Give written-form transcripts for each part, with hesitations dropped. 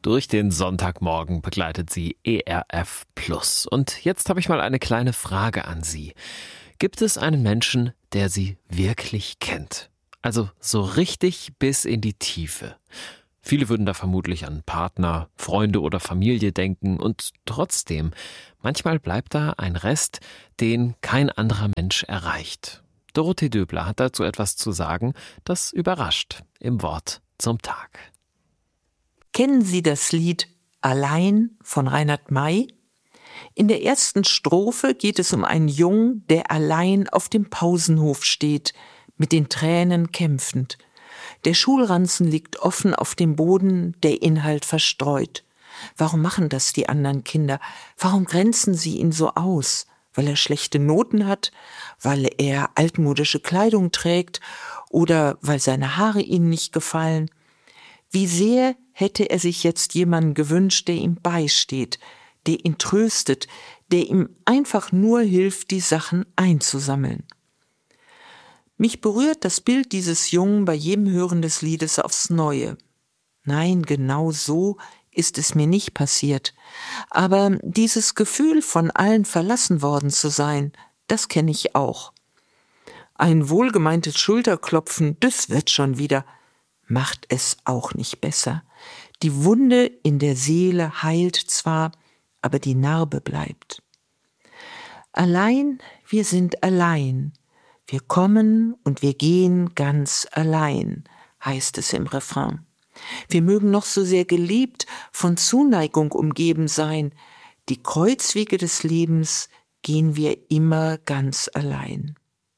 Durch den Sonntagmorgen begleitet sie ERF Plus. Und jetzt habe ich mal eine kleine Frage an Sie. Gibt es einen Menschen, der Sie wirklich kennt? Also so richtig bis in die Tiefe. Viele würden da vermutlich an Partner, Freunde oder Familie denken und trotzdem, manchmal bleibt da ein Rest, den kein anderer Mensch erreicht. Dorothee Döbler hat dazu etwas zu sagen, das überrascht im Wort zum Tag. Kennen Sie das Lied Allein von Reinhard May? In der ersten Strophe geht es um einen Jungen, der allein auf dem Pausenhof steht, mit den Tränen kämpfend. Der Schulranzen liegt offen auf dem Boden, der Inhalt verstreut. Warum machen das die anderen Kinder? Warum grenzen sie ihn so aus? Weil er schlechte Noten hat? Weil er altmodische Kleidung trägt? Oder weil seine Haare ihnen nicht gefallen? Wie sehr hätte er sich jetzt jemanden gewünscht, der ihm beisteht, der ihn tröstet, der ihm einfach nur hilft, die Sachen einzusammeln. Mich berührt das Bild dieses Jungen bei jedem Hören des Liedes aufs Neue. Nein, genau so ist es mir nicht passiert. Aber dieses Gefühl, von allen verlassen worden zu sein, das kenne ich auch. Ein wohlgemeintes Schulterklopfen, das wird schon wieder, macht es auch nicht besser. Die Wunde in der Seele heilt zwar, aber die Narbe bleibt. Allein, wir sind allein. Wir kommen und wir gehen ganz allein, heißt es im Refrain. Wir mögen noch so sehr geliebt, von Zuneigung umgeben sein. Die Kreuzwege des Lebens gehen wir immer ganz allein.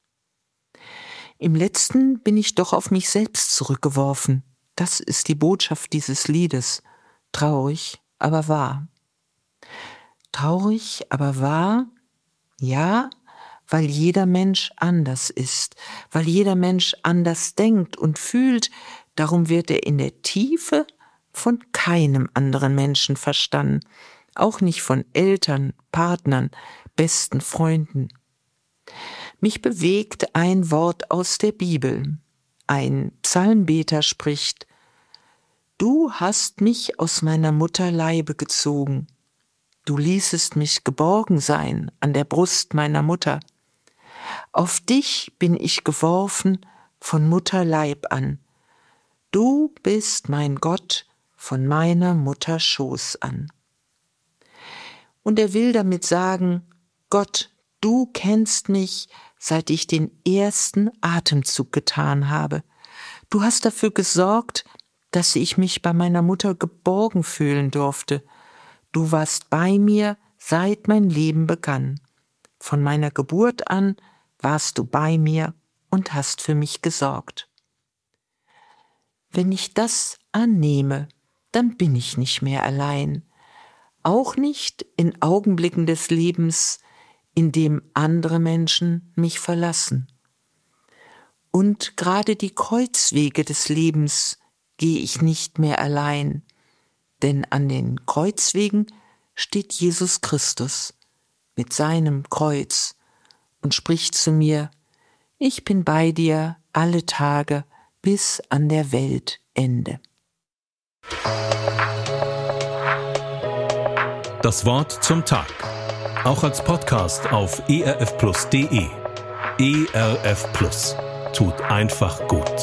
Im Letzten bin ich doch auf mich selbst zurückgeworfen. Das ist die Botschaft dieses Liedes. Traurig, aber wahr. Traurig, aber wahr? Ja, weil jeder Mensch anders ist, weil jeder Mensch anders denkt und fühlt, darum wird er in der Tiefe von keinem anderen Menschen verstanden, auch nicht von Eltern, Partnern, besten Freunden. Mich bewegt ein Wort aus der Bibel. Ein Psalmbeter spricht: Du hast mich aus meiner Mutter Leibe gezogen. Du ließest mich geborgen sein an der Brust meiner Mutter. Auf dich bin ich geworfen von Mutterleib an. Du bist mein Gott von meiner Mutter Schoß an. Und er will damit sagen: Gott, du kennst mich, seit ich den ersten Atemzug getan habe. Du hast dafür gesorgt, dass ich mich bei meiner Mutter geborgen fühlen durfte. Du warst bei mir, seit mein Leben begann. Von meiner Geburt an warst du bei mir und hast für mich gesorgt. Wenn ich das annehme, dann bin ich nicht mehr allein. Auch nicht in Augenblicken des Lebens, in dem andere Menschen mich verlassen. Und gerade die Kreuzwege des Lebens gehe ich nicht mehr allein, denn an den Kreuzwegen steht Jesus Christus mit seinem Kreuz und spricht zu mir: Ich bin bei dir alle Tage bis an der Weltende. Das Wort zum Tag. Auch als Podcast auf erfplus.de. ERF Plus. Tut einfach gut.